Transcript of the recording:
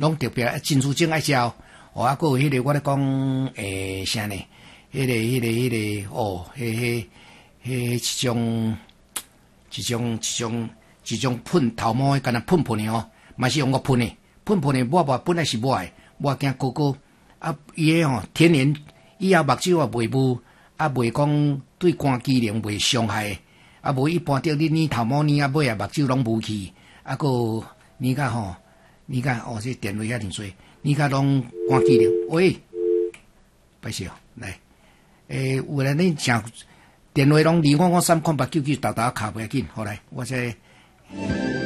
拢特别珍珠精爱食哦。哦，啊，还有迄个我咧讲啥呢？迄一种喷头毛，干那喷的哦，嘛是用个喷的，喷的抹本来是抹的，抹惊高高啊，伊个吼天然，以后目睭也袂污，啊袂讲对肝机能袂伤害，啊无一般着你捏头毛捏啊尾啊目睭拢无去，啊个捏甲吼，捏甲哦这电话遐尔多，捏甲拢肝机能，喂，歹势哦，来，有来恁想电话拢离我39899豆豆卡袂要紧，好来，我这。